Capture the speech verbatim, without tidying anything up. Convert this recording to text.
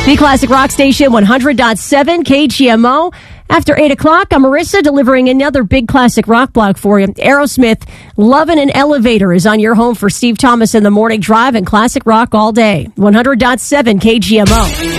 The Classic Rock Station, one hundred point seven K G M O. After eight o'clock, I'm Marissa delivering another big classic rock block for you. Aerosmith, Lovin' an Elevator is on your home for Steve Thomas in the Morning Drive and classic rock all day. one hundred point seven K G M O.